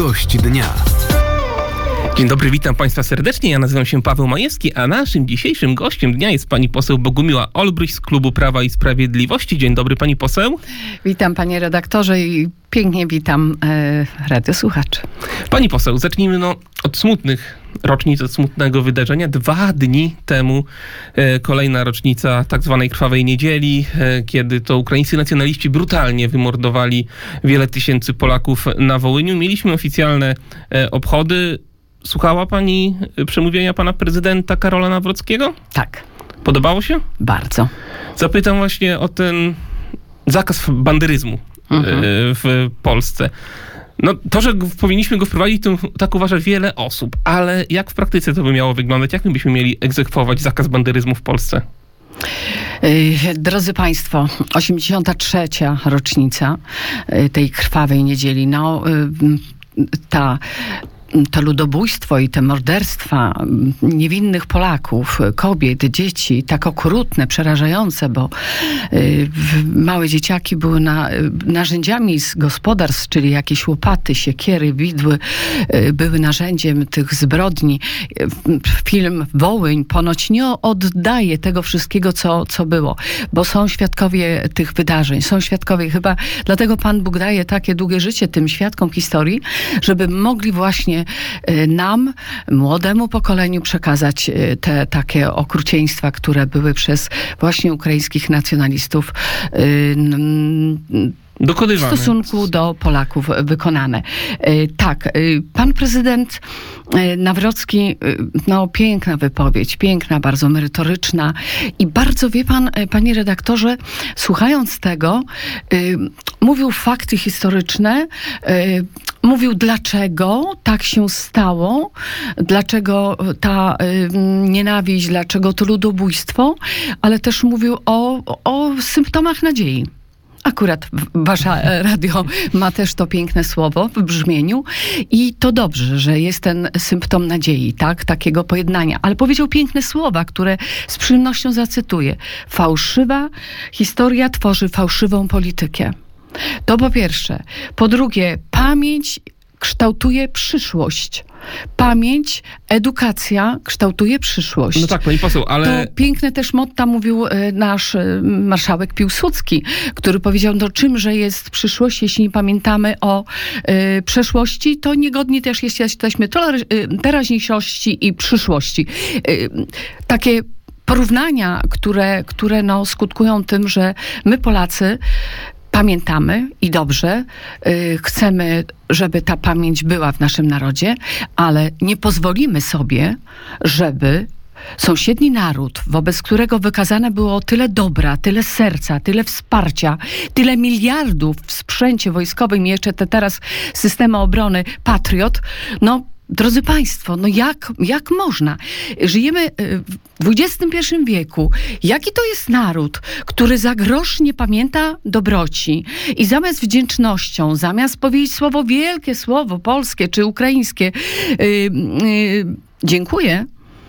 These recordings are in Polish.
Gość dnia. Dzień dobry, witam Państwa serdecznie. Ja nazywam się Paweł Majewski, a naszym dzisiejszym gościem dnia jest pani poseł Bogumiła Olbrych z klubu Prawa i Sprawiedliwości. Dzień dobry, pani poseł. Witam, panie redaktorze, i pięknie witam radiosłuchaczy. Pani poseł, zacznijmy od smutnych rocznic, od smutnego wydarzenia. 2 dni temu kolejna rocznica tak zwanej Krwawej Niedzieli, kiedy to ukraińscy nacjonaliści brutalnie wymordowali wiele tysięcy Polaków na Wołyniu. Mieliśmy oficjalne obchody. Słuchała pani przemówienia pana prezydenta Karola Nawrockiego? Tak. Podobało się? Bardzo. Zapytam właśnie o ten zakaz banderyzmu w Polsce. No to, że powinniśmy go wprowadzić, to tak uważa wiele osób, ale jak w praktyce to by miało wyglądać? Jak my byśmy mieli egzekwować zakaz banderyzmu w Polsce? Drodzy Państwo, 83. rocznica tej Krwawej Niedzieli. To ludobójstwo i te morderstwa niewinnych Polaków, kobiet, dzieci, tak okrutne, przerażające, bo małe dzieciaki były narzędziami z gospodarstw, czyli jakieś łopaty, siekiery, widły, były narzędziem tych zbrodni. Film Wołyń ponoć nie oddaje tego wszystkiego, co było, bo są świadkowie tych wydarzeń, są świadkowie. Chyba dlatego Pan Bóg daje takie długie życie tym świadkom historii, żeby mogli właśnie nam, młodemu pokoleniu, przekazać te takie okrucieństwa, które były przez właśnie ukraińskich nacjonalistów dokonywane. W stosunku do Polaków wykonane. Tak, pan prezydent Nawrocki, piękna wypowiedź, piękna, bardzo merytoryczna i bardzo, wie pan, panie redaktorze, słuchając tego, mówił fakty historyczne, mówił, dlaczego tak się stało, dlaczego ta nienawiść, dlaczego to ludobójstwo, ale też mówił o symptomach nadziei. Akurat wasza radio ma też to piękne słowo w brzmieniu i to dobrze, że jest ten symptom nadziei, tak? Takiego pojednania. Ale powiedział piękne słowa, które z przyjemnością zacytuję. Fałszywa historia tworzy fałszywą politykę. To po pierwsze. Po drugie, pamięć kształtuje przyszłość. Pamięć, edukacja kształtuje przyszłość. No tak, pani poseł, ale... To piękne też motta mówił nasz marszałek Piłsudski, który powiedział, czymże jest przyszłość, jeśli nie pamiętamy o przeszłości, to niegodni też jesteśmy teraźniejszości i przyszłości. Takie porównania, które skutkują tym, że my Polacy pamiętamy i dobrze, chcemy, żeby ta pamięć była w naszym narodzie, ale nie pozwolimy sobie, żeby sąsiedni naród, wobec którego wykazane było tyle dobra, tyle serca, tyle wsparcia, tyle miliardów w sprzęcie wojskowym i jeszcze teraz systemy obrony Patriot, drodzy Państwo, jak można? Żyjemy w XXI wieku. Jaki to jest naród, który za grosz nie pamięta dobroci i zamiast wdzięcznością, zamiast powiedzieć słowo, wielkie słowo polskie czy ukraińskie, dziękuję,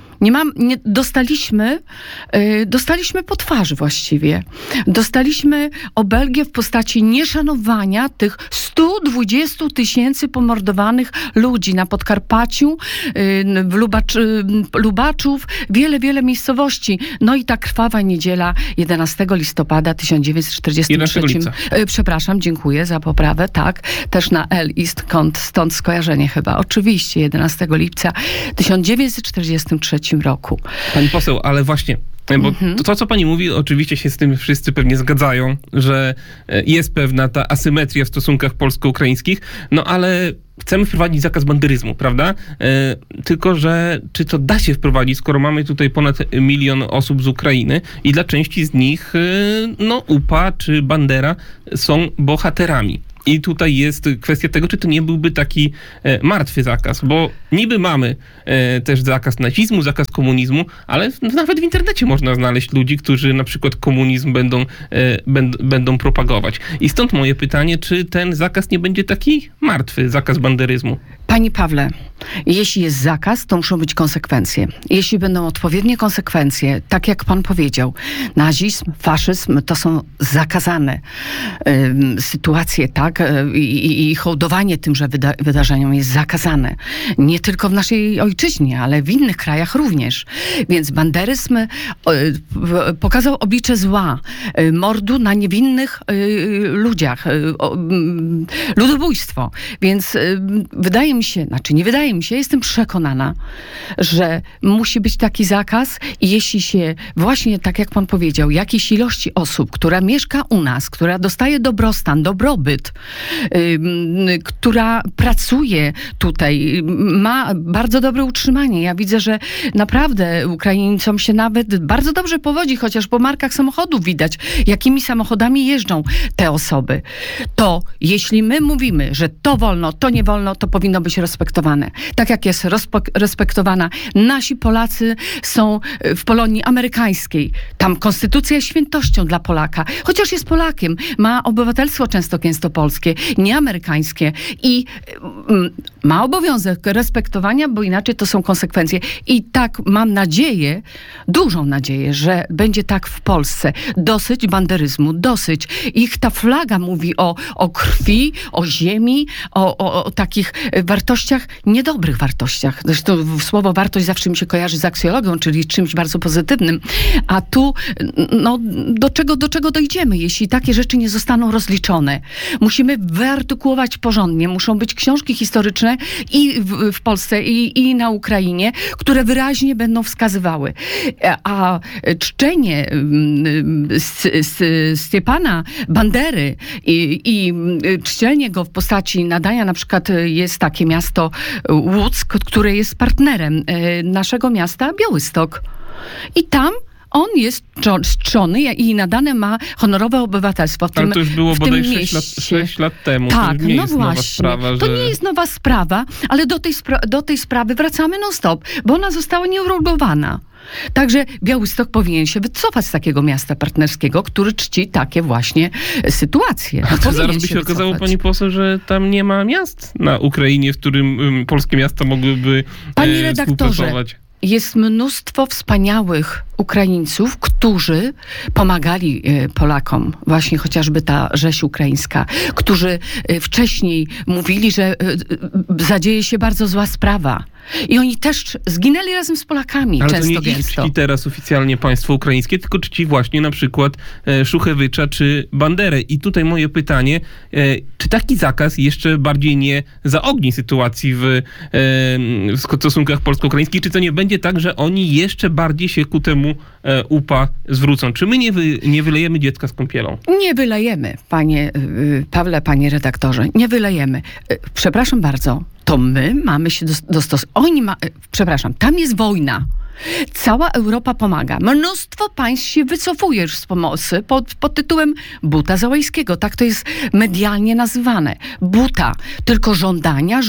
dostaliśmy po twarzy właściwie. Dostaliśmy obelgę w postaci nieszanowania tych 120 000 pomordowanych ludzi na Podkarpaciu, w Lubaczów, wiele miejscowości. I ta Krwawa Niedziela 11 listopada 1943. 11 lipca. Przepraszam, dziękuję za poprawę. Tak, też na L i stąd skojarzenie chyba. Oczywiście 11 lipca 1943 roku. Pani poseł, ale właśnie, bo to, co pani mówi, oczywiście się z tym wszyscy pewnie zgadzają, że jest pewna ta asymetria w stosunkach polsko-ukraińskich, ale chcemy wprowadzić zakaz banderyzmu, prawda? Tylko że czy to da się wprowadzić, skoro mamy tutaj ponad 1 milion osób z Ukrainy i dla części z nich UPA czy Bandera są bohaterami. I tutaj jest kwestia tego, czy to nie byłby taki martwy zakaz, bo niby mamy też zakaz nazizmu, zakaz komunizmu, ale nawet w internecie można znaleźć ludzi, którzy na przykład komunizm będą propagować. I stąd moje pytanie, czy ten zakaz nie będzie taki martwy, zakaz banderyzmu? Panie Pawle, jeśli jest zakaz, to muszą być konsekwencje. Jeśli będą odpowiednie konsekwencje, tak jak pan powiedział, nazizm, faszyzm to są zakazane sytuacje, tak? tak, i hołdowanie tymże wydarzeniom jest zakazane. Nie tylko w naszej ojczyźnie, ale w innych krajach również. Więc banderyzm pokazał oblicze zła, mordu na niewinnych ludziach, ludobójstwo. Więc wydaje mi się, nie wydaje mi się, jestem przekonana, że musi być taki zakaz i jeśli się właśnie, tak jak pan powiedział, jakiejś ilości osób, która mieszka u nas, która dostaje dobrostan, dobrobyt, która pracuje tutaj, ma bardzo dobre utrzymanie. Ja widzę, że naprawdę Ukraińcom się nawet bardzo dobrze powodzi, chociaż po markach samochodów widać, jakimi samochodami jeżdżą te osoby. To jeśli my mówimy, że to wolno, to nie wolno, to powinno być respektowane. Tak jak jest respektowana. Nasi Polacy są w Polonii amerykańskiej. Tam konstytucja jest świętością dla Polaka. Chociaż jest Polakiem, ma obywatelstwo często gęsto polskie, nie amerykańskie i ma obowiązek respektowania, bo inaczej to są konsekwencje. I tak mam nadzieję, dużą nadzieję, że będzie tak w Polsce. Dosyć banderyzmu, dosyć. Ich ta flaga mówi o krwi, o ziemi, o takich wartościach, niedobrych wartościach. Zresztą słowo wartość zawsze mi się kojarzy z aksjologią, czyli czymś bardzo pozytywnym. A tu, do czego dojdziemy, jeśli takie rzeczy nie zostaną rozliczone? Musimy wyartykułować porządnie. Muszą być książki historyczne i w Polsce, i na Ukrainie, które wyraźnie będą wskazywały. A czczenie Stepana Bandery i czczenie go w postaci nadania, na przykład jest takie miasto Łuck, które jest partnerem naszego miasta Białystok. I tam on jest czczony i nadane ma honorowe obywatelstwo w tym Ale to już było bodaj 6 lat temu. Tak, to nie no jest właśnie. Nowa sprawa, że... To nie jest nowa sprawa, ale do tej sprawy wracamy non-stop, bo ona została nieuregulowana. Także Białystok powinien się wycofać z takiego miasta partnerskiego, który czci takie właśnie sytuacje. A to zaraz by się okazało, pani poseł, że tam nie ma miast na Ukrainie, w którym polskie miasta mogłyby Panie redaktorze, współpracować. Jest mnóstwo wspaniałych Ukraińców, którzy pomagali Polakom, właśnie chociażby ta rzeź ukraińska, którzy wcześniej mówili, że zadzieje się bardzo zła sprawa. I oni też zginęli razem z Polakami, ale często to nie ich gęsto. czci teraz oficjalnie państwo ukraińskie, tylko czci właśnie na przykład Szuchewycza czy Banderę. I tutaj moje pytanie, czy taki zakaz jeszcze bardziej nie zaogni sytuacji w stosunkach polsko-ukraińskich? Czy to nie będzie tak, że oni jeszcze bardziej się ku temu UPA zwrócą? Czy my nie wylejemy dziecka z kąpielą? Nie wylejemy, panie Pawle, panie redaktorze, nie wylejemy. Przepraszam bardzo, to my mamy się dostosować. Przepraszam, tam jest wojna. Cała Europa pomaga. Mnóstwo państw się wycofuje już z pomocy pod tytułem buta Załęskiego. Tak to jest medialnie nazywane. Buta. Tylko żądania,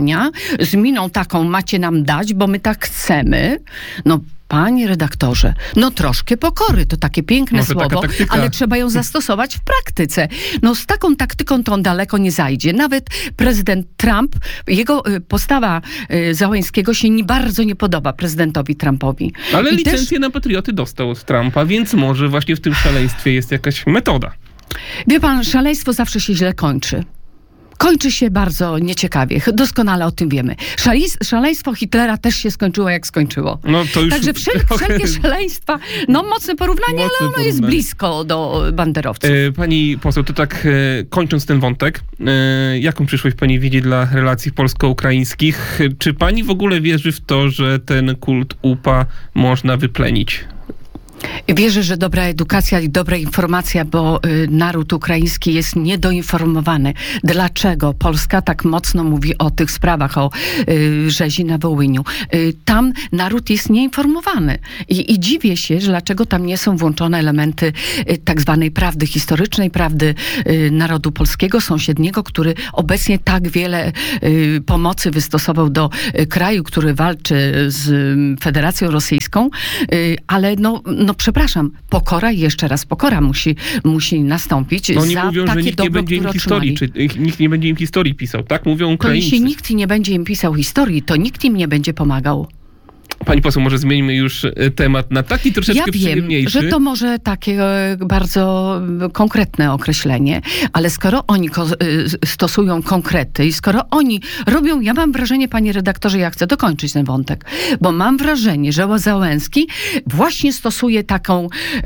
z miną taką macie nam dać, bo my tak chcemy. No, panie redaktorze, no troszkę pokory, to takie piękne Może słowo, ale trzeba ją zastosować w praktyce. No z taką taktyką to on daleko nie zajdzie. Nawet prezydent Trump, jego postawa Załęskiego się bardzo nie podoba prezydentowi Trumpowi. Ale licencję na patrioty dostał od Trumpa, więc może właśnie w tym szaleństwie jest jakaś metoda. Wie pan, szaleństwo zawsze się źle kończy. Kończy się bardzo nieciekawie. Doskonale o tym wiemy. Szaleństwo Hitlera też się skończyło, jak skończyło. No to już... Także wszelkie szaleństwa, mocne porównanie, ale ono jest blisko do banderowców. Pani poseł, to tak kończąc ten wątek, jaką przyszłość pani widzi dla relacji polsko-ukraińskich? Czy pani w ogóle wierzy w to, że ten kult UPA można wyplenić? Wierzę, że dobra edukacja i dobra informacja, bo naród ukraiński jest niedoinformowany. Dlaczego Polska tak mocno mówi o tych sprawach, o rzezi na Wołyniu? Tam naród jest nieinformowany. I dziwię się, że dlaczego tam nie są włączone elementy tak zwanej prawdy historycznej, prawdy narodu polskiego, sąsiedniego, który obecnie tak wiele pomocy wystosował do kraju, który walczy z Federacją Rosyjską, ale przepraszam, pokora i jeszcze raz pokora musi nastąpić Oni za mówią, takie że nikt dobro, nie będzie im które historii, nikt nie będzie im historii pisał, tak? Mówią Ukraińcy. To jeśli nikt nie będzie im pisał historii, to nikt im nie będzie pomagał. Pani poseł, może zmieńmy już temat na taki troszeczkę Ja wiem, przyjemniejszy. że to może takie bardzo konkretne określenie, ale skoro oni stosują konkrety i skoro oni robią, ja mam wrażenie, panie redaktorze, ja chcę dokończyć ten wątek, bo mam wrażenie, że Załęski właśnie stosuje taką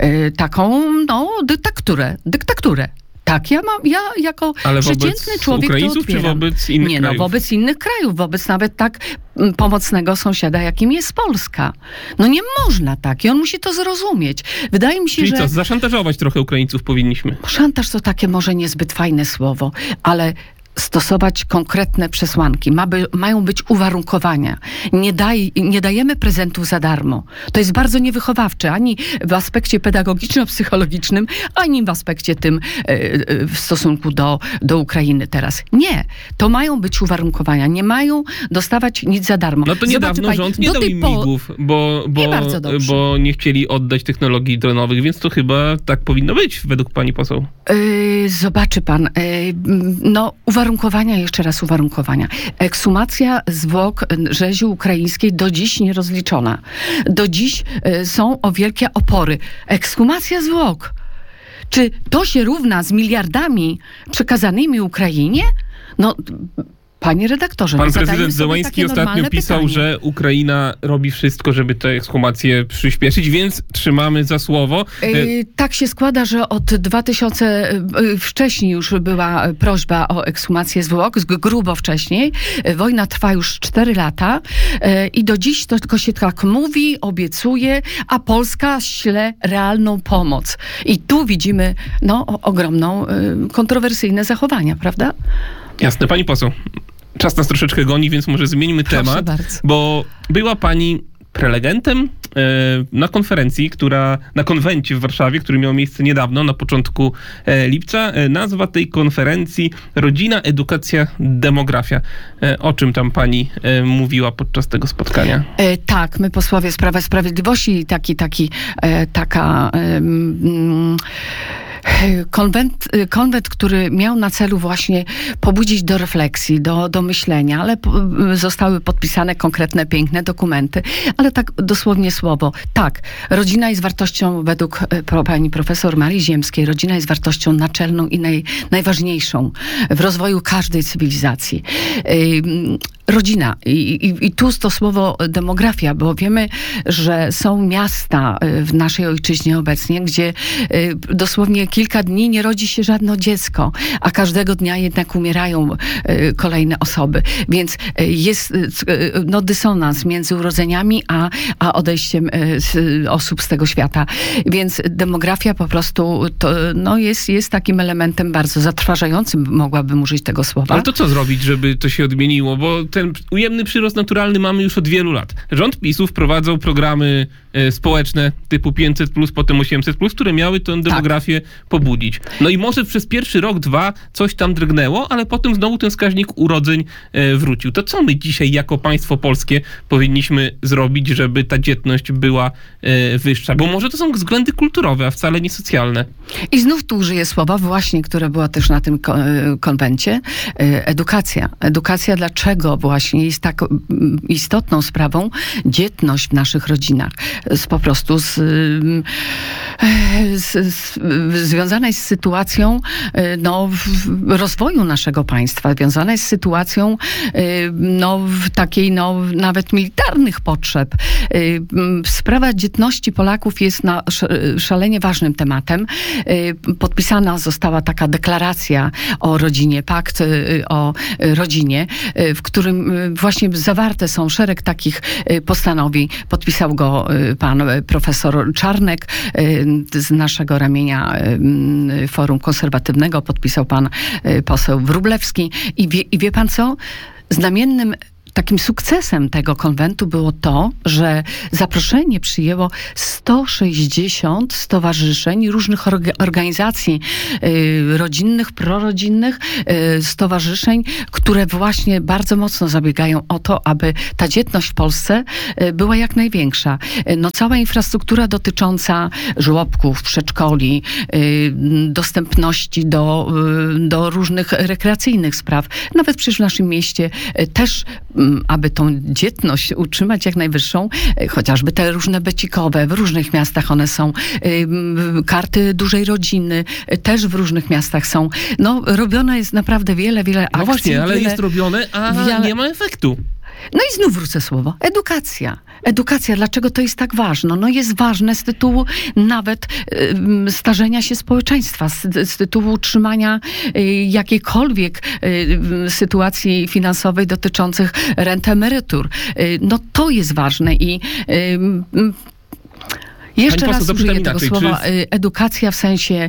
dyktaturę. Tak, ja jako Ale przeciętny wobec człowiek to Ukraińców czy odbieram. wobec innych Nie, krajów? wobec innych krajów, wobec nawet tak pomocnego sąsiada, jakim jest Polska. No nie można tak i on musi to zrozumieć. Wydaje mi się, Czyli że co, zaszantażować trochę Ukraińców powinniśmy? szantaż to takie może niezbyt fajne słowo, ale stosować konkretne przesłanki. Mają być uwarunkowania. Nie dajemy prezentów za darmo. To jest bardzo niewychowawcze, ani w aspekcie pedagogiczno-psychologicznym, ani w aspekcie tym w stosunku do Ukrainy teraz. Nie. To mają być uwarunkowania. Nie mają dostawać nic za darmo. No to niedawno rząd nie dał im migów, bardzo dobrze. bo nie chcieli oddać technologii dronowych, więc to chyba tak powinno być według pani poseł. Zobaczy pan, uwarunkowania, jeszcze raz uwarunkowania. Ekshumacja zwłok rzezi ukraińskiej do dziś nierozliczona. Do dziś są o wielkie opory. Ekshumacja zwłok. Czy to się równa z miliardami przekazanymi Ukrainie? No, panie redaktorze, Pan zadajmy prezydent sobie Zełański takie ostatnio normalne pisał, pytanie. że Ukraina robi wszystko, żeby tę ekshumację przyspieszyć, więc trzymamy za słowo. Tak się składa, że od 2000, wcześniej już była prośba o ekshumację zwłok, grubo wcześniej. Wojna trwa już 4 lata i do dziś to tylko się tak mówi, obiecuje, a Polska śle realną pomoc. I tu widzimy ogromną, kontrowersyjne zachowania, prawda? Jasne, pani poseł. Czas nas troszeczkę goni, więc może zmieńmy Proszę temat, bardzo. bo była pani prelegentem na konferencji, na konwencie w Warszawie, który miał miejsce niedawno, na początku lipca. Nazwa tej konferencji Rodzina, Edukacja, Demografia. O czym tam pani mówiła podczas tego spotkania? Tak, my posłowie Prawa i Sprawiedliwości, konwent, który miał na celu właśnie pobudzić do refleksji, do myślenia, ale zostały podpisane konkretne, piękne dokumenty, ale tak dosłownie słowo. Tak, rodzina jest wartością, według pani profesor Marii Ziemskiej, rodzina jest wartością naczelną i najważniejszą w rozwoju każdej cywilizacji. Rodzina. I tu to słowo demografia, bo wiemy, że są miasta w naszej ojczyźnie obecnie, gdzie dosłownie kilka dni nie rodzi się żadne dziecko, a każdego dnia jednak umierają kolejne osoby. Więc jest dysonans między urodzeniami a odejściem osób z tego świata. Więc demografia po prostu jest takim elementem bardzo zatrważającym, mogłabym użyć tego słowa. Ale to co zrobić, żeby to się odmieniło? Bo ten ujemny przyrost naturalny mamy już od wielu lat. Rząd PiS-u wprowadzał programy społeczne typu 500+, potem 800+, które miały tę demografię pobudzić. No i może przez pierwszy rok, 2 coś tam drgnęło, ale potem znowu ten wskaźnik urodzeń wrócił. To co my dzisiaj jako państwo polskie powinniśmy zrobić, żeby ta dzietność była wyższa? Bo może to są względy kulturowe, a wcale nie socjalne. I znów tu użyję słowa właśnie, które była też na tym konwencie. Edukacja. Edukacja, dlaczego właśnie jest tak istotną sprawą dzietność w naszych rodzinach. Związana jest z sytuacją rozwoju naszego państwa, związana jest z sytuacją takiej nawet militarnych potrzeb. Sprawa dzietności Polaków jest szalenie ważnym tematem. Podpisana została taka deklaracja o rodzinie, pakt o rodzinie, w którym właśnie zawarte są szereg takich postanowień. Podpisał go pan profesor Czarnek z naszego ramienia Forum Konserwatywnego, podpisał pan poseł Wróblewski. I wie pan co? Znamiennym takim sukcesem tego konwentu było to, że zaproszenie przyjęło 160 stowarzyszeń i różnych organizacji rodzinnych, prorodzinnych, stowarzyszeń, które właśnie bardzo mocno zabiegają o to, aby ta dzietność w Polsce była jak największa. Cała infrastruktura dotycząca żłobków, przedszkoli, dostępności do różnych rekreacyjnych spraw. Nawet przecież w naszym mieście też aby tą dzietność utrzymać jak najwyższą, chociażby te różne becikowe, w różnych miastach one są, karty dużej rodziny też w różnych miastach są. No, robione jest naprawdę wiele akcji. No właśnie, ale jest robione, a nie ma efektu. No i znów wrócę słowo. Edukacja. Edukacja. Dlaczego to jest tak ważne? No jest ważne z tytułu nawet starzenia się społeczeństwa, z tytułu utrzymania jakiejkolwiek sytuacji finansowej dotyczących rent, emerytur. No to jest ważne i jeszcze raz użyję tego słowa, edukacja w sensie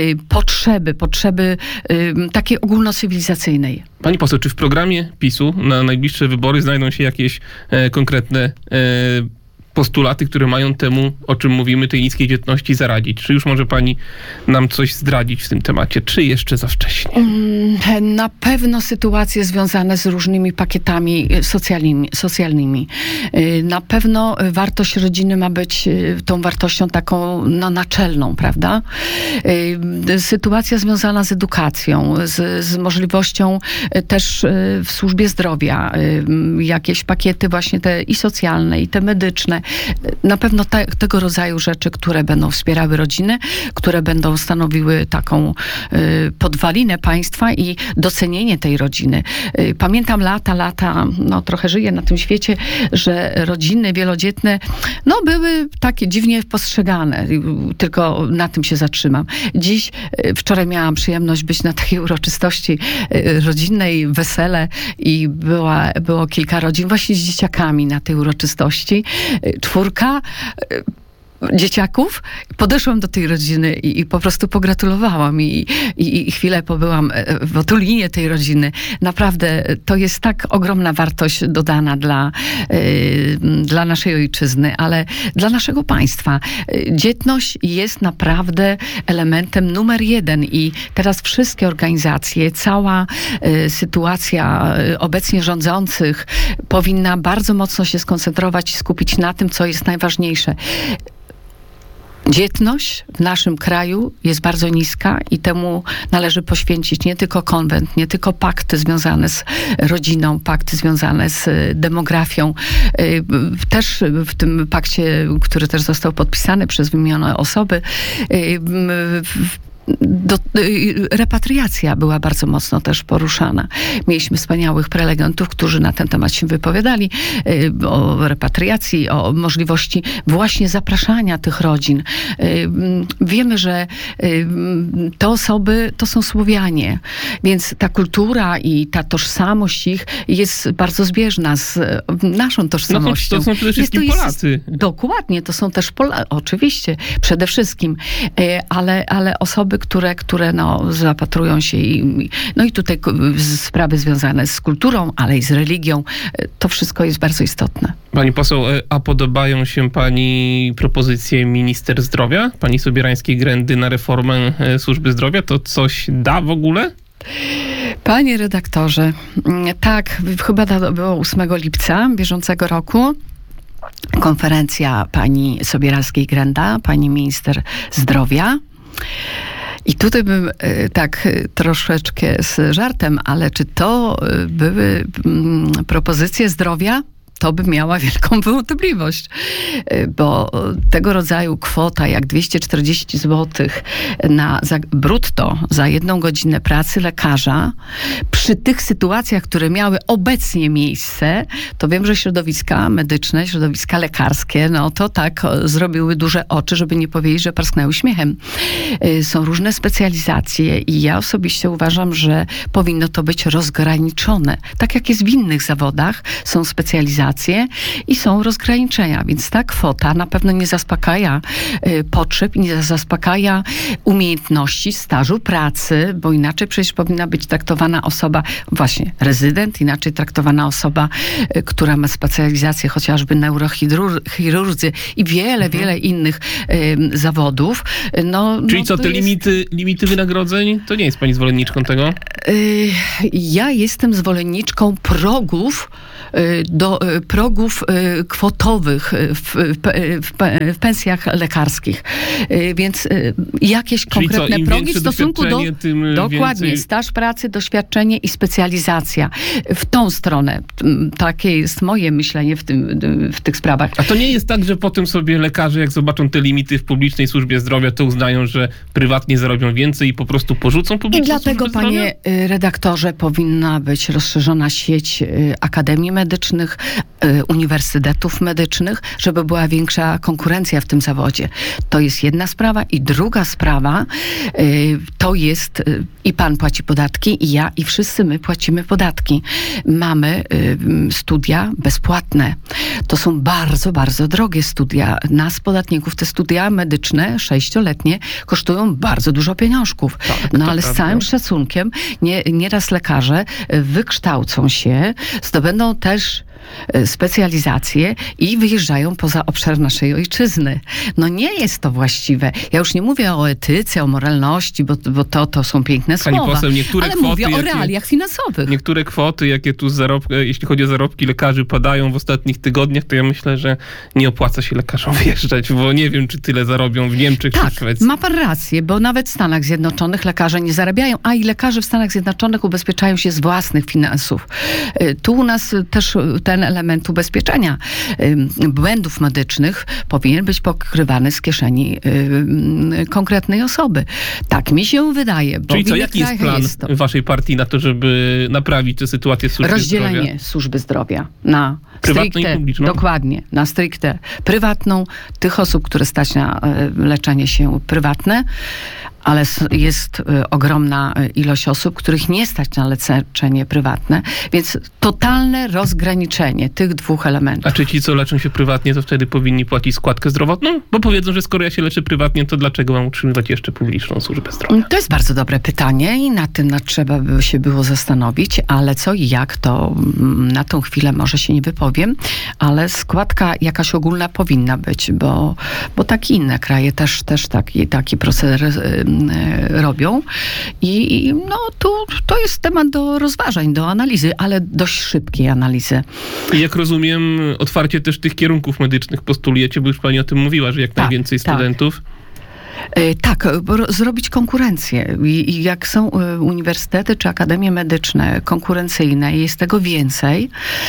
potrzeby takiej ogólnocywilizacyjnej. Pani poseł, czy w programie PiS-u na najbliższe wybory znajdą się jakieś konkretne postulaty, które mają temu, o czym mówimy, tej niskiej dzietności zaradzić? Czy już może pani nam coś zdradzić w tym temacie? Czy jeszcze za wcześnie? Na pewno sytuacje związane z różnymi pakietami socjalnymi. Na pewno wartość rodziny ma być tą wartością taką naczelną, prawda? Sytuacja związana z edukacją, z możliwością też w służbie zdrowia, jakieś pakiety właśnie te i socjalne, i te medyczne. Na pewno tego rodzaju rzeczy, które będą wspierały rodzinę, które będą stanowiły taką podwalinę państwa i docenienie tej rodziny. Pamiętam lata, no trochę żyję na tym świecie, że rodziny wielodzietne, no były takie dziwnie postrzegane. Tylko na tym się zatrzymam. Wczoraj miałam przyjemność być na takiej uroczystości rodzinnej, wesele i było kilka rodzin właśnie z dzieciakami na tej uroczystości. 4 dzieciaków. Podeszłam do tej rodziny i po prostu pogratulowałam i chwilę pobyłam w otulinie tej rodziny. Naprawdę to jest tak ogromna wartość dodana dla naszej ojczyzny, ale dla naszego państwa. Dzietność jest naprawdę elementem numer 1 i teraz wszystkie organizacje, cała sytuacja obecnie rządzących powinna bardzo mocno się skoncentrować i skupić na tym, co jest najważniejsze. Dzietność w naszym kraju jest bardzo niska i temu należy poświęcić nie tylko konwent, nie tylko pakty związane z rodziną, pakty związane z demografią. Też w tym pakcie, który też został podpisany przez wymienione osoby, repatriacja była bardzo mocno też poruszana. Mieliśmy wspaniałych prelegentów, którzy na ten temat się wypowiadali, o repatriacji, o możliwości właśnie zapraszania tych rodzin. Wiemy, że te osoby to są Słowianie, więc ta kultura i ta tożsamość ich jest bardzo zbieżna z naszą tożsamością. No to są przede wszystkim Polacy. Dokładnie, to są też Polacy, oczywiście, przede wszystkim, ale osoby, które no, zapatrują się i tutaj sprawy związane z kulturą, ale i z religią, to wszystko jest bardzo istotne. Pani poseł, a podobają się pani propozycje minister zdrowia, pani Sobierańskiej-Grendy na reformę służby zdrowia? To coś da w ogóle? Panie redaktorze, tak, chyba to było 8 lipca bieżącego roku. Konferencja pani Sobieralskiej-Grenda, pani minister zdrowia. I tutaj bym tak troszeczkę z żartem, ale czy to były propozycje zdrowia? To by miała wielką wątpliwość, bo tego rodzaju kwota jak 240 zł brutto za 1 godzinę pracy lekarza, przy tych sytuacjach, które miały obecnie miejsce, to wiem, że środowiska medyczne, środowiska lekarskie, no to tak zrobiły duże oczy, żeby nie powiedzieć, że parsknęły śmiechem. Są różne specjalizacje i ja osobiście uważam, że powinno to być rozgraniczone. Tak jak jest w innych zawodach, są specjalizacje i są rozgraniczenia, więc ta kwota na pewno nie zaspokaja potrzeb, nie zaspokaja umiejętności, stażu pracy, bo inaczej przecież powinna być traktowana osoba, właśnie rezydent, inaczej traktowana osoba, która ma specjalizację chociażby neurochirurdzy i wiele innych zawodów. Czyli co, te limity wynagrodzeń, to nie jest pani zwolenniczką tego? Ja jestem zwolenniczką progów progów kwotowych w pensjach lekarskich. Więc jakieś Czyli konkretne im progi w większe stosunku do... doświadczenie, tym Dokładnie, więcej... staż pracy, doświadczenie i specjalizacja. W tą stronę. Takie jest moje myślenie w tych sprawach. A to nie jest tak, że potem sobie lekarze, jak zobaczą te limity w publicznej służbie zdrowia, to uznają, że prywatnie zarobią więcej i po prostu porzucą publiczną I dlatego, służbę zdrowia? panie redaktorze, powinna być rozszerzona sieć akademii medycznych, uniwersytetów medycznych, żeby była większa konkurencja w tym zawodzie. To jest jedna sprawa. I druga sprawa to jest i pan płaci podatki, i ja, i wszyscy my płacimy podatki. Mamy studia bezpłatne. To są bardzo, bardzo drogie studia. Nas, podatników, te studia medyczne, 6-letnie, kosztują bardzo dużo pieniążków. Tak, no ale z prawda. całym szacunkiem, nieraz lekarze wykształcą się, zdobędą też specjalizacje i wyjeżdżają poza obszar naszej ojczyzny. No nie jest to właściwe. Ja już nie mówię o etyce, o moralności, bo to są piękne Pani słowa. poseł, niektóre ale kwoty, mówię o jakie- realiach finansowych. Niektóre kwoty, jakie tu jeśli chodzi o zarobki lekarzy, padają w ostatnich tygodniach, to ja myślę, że nie opłaca się lekarzom wyjeżdżać, bo nie wiem, czy tyle zarobią w Niemczech czy w Tak, Szwecji. ma pan rację, bo nawet w Stanach Zjednoczonych lekarze nie zarabiają, a i lekarze w Stanach Zjednoczonych ubezpieczają się z własnych finansów. Tu u nas też ten element ubezpieczenia błędów medycznych powinien być pokrywany z kieszeni konkretnej osoby. Tak mi się wydaje. Bo Czyli w co, innych jaki jest krajach plan to waszej partii na to, żeby naprawić tę sytuację w służbie rozdzielenie zdrowia? służby zdrowia na Prywatną i stricte, publiczną? dokładnie, na stricte prywatną, tych osób, które stać na leczenie się prywatne, ale jest ogromna ilość osób, których nie stać na leczenie prywatne, więc totalne rozgraniczenie tych dwóch elementów. A czy ci, co leczą się prywatnie, to wtedy powinni płacić składkę zdrowotną? Bo powiedzą, że skoro ja się leczę prywatnie, to dlaczego mam utrzymywać jeszcze publiczną służbę zdrowia? To jest bardzo dobre pytanie i nad tym trzeba by się było zastanowić, ale co i jak, to na tą chwilę może się nie wypowiem, ale składka jakaś ogólna powinna być, bo tak inne kraje też taki proceder robią i no to jest temat do rozważań, do analizy, ale dość szybkiej analizy. I jak rozumiem, otwarcie też tych kierunków medycznych postulujecie, bo już pani o tym mówiła, że jak Tak, najwięcej tak. studentów. Tak, zrobić konkurencję. I jak są uniwersytety czy akademie medyczne konkurencyjne i jest tego więcej,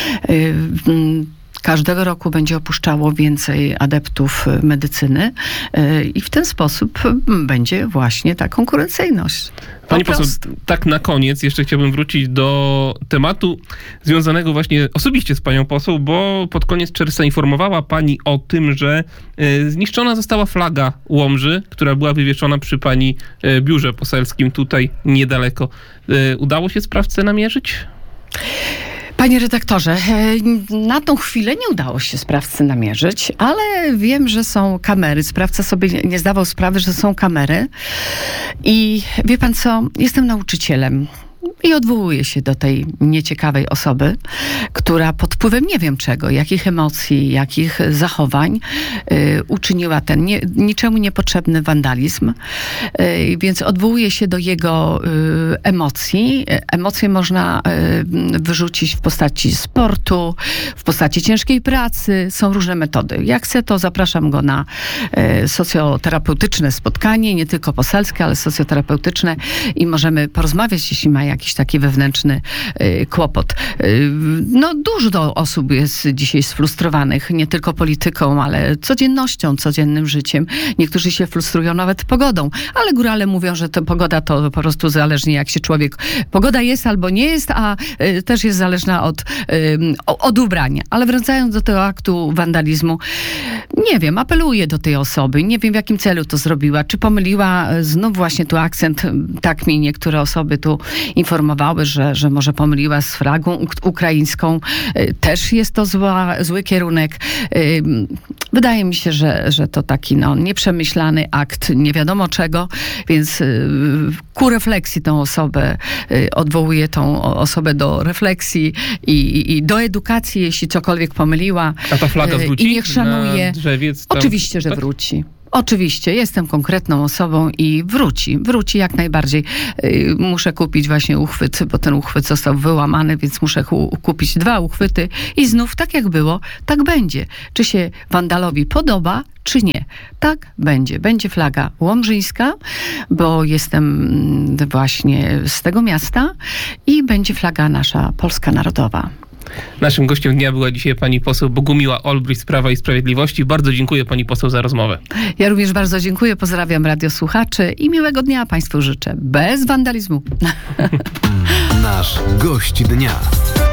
każdego roku będzie opuszczało więcej adeptów medycyny i w ten sposób będzie właśnie ta konkurencyjność. Pani Po poseł, prostu. tak na koniec jeszcze chciałbym wrócić do tematu związanego właśnie osobiście z panią poseł, bo pod koniec czerwca informowała pani o tym, że zniszczona została flaga Łomży, która była wywieszona przy pani biurze poselskim tutaj niedaleko. Udało się sprawcę namierzyć? Panie redaktorze, na tą chwilę nie udało się sprawcy namierzyć, ale wiem, że są kamery. Sprawca sobie nie zdawał sprawy, że są kamery. I wie pan co? Jestem nauczycielem. I odwołuję się do tej nieciekawej osoby, która pod wpływem nie wiem czego, jakich emocji, jakich zachowań uczyniła ten niczemu niepotrzebny wandalizm. Więc odwołuję się do jego emocji. Emocje można wyrzucić w postaci sportu, w postaci ciężkiej pracy. Są różne metody. Jak chce, to zapraszam go na socjoterapeutyczne spotkanie, nie tylko poselskie, ale socjoterapeutyczne i możemy porozmawiać, jeśli ma jakiś taki wewnętrzny kłopot. No dużo osób jest dzisiaj sfrustrowanych, nie tylko polityką, ale codziennością, codziennym życiem. Niektórzy się frustrują nawet pogodą, ale górale mówią, że to pogoda to po prostu zależnie jak się człowiek... Pogoda jest albo nie jest, a też jest zależna od ubrania. Ale wracając do tego aktu wandalizmu, nie wiem, apeluję do tej osoby, nie wiem w jakim celu to zrobiła, czy pomyliła znów właśnie tu akcent, tak mi niektóre osoby tu informowały, że może pomyliła z flagą ukraińską. Też jest to zły kierunek. Wydaje mi się, że to taki nieprzemyślany akt nie wiadomo czego, więc ku refleksji tą osobę, odwołuję tą osobę do refleksji i do edukacji, jeśli cokolwiek pomyliła. A ta flaga wróci? I niech szanuje. Na drzewiec tam, Oczywiście, że tak? wróci. Oczywiście, jestem konkretną osobą i wróci jak najbardziej. Muszę kupić właśnie uchwyt, bo ten uchwyt został wyłamany, więc muszę kupić 2 uchwyty i znów tak jak było, tak będzie. Czy się Wandalowi podoba, czy nie? Tak będzie. Będzie flaga łomżyńska, bo jestem właśnie z tego miasta i będzie flaga nasza polska narodowa. Naszym gościem dnia była dzisiaj pani poseł Bogumiła Olbrycht z Prawa i Sprawiedliwości. Bardzo dziękuję pani poseł za rozmowę. Ja również bardzo dziękuję, pozdrawiam radiosłuchaczy i miłego dnia Państwu życzę. Bez wandalizmu. Nasz gość dnia.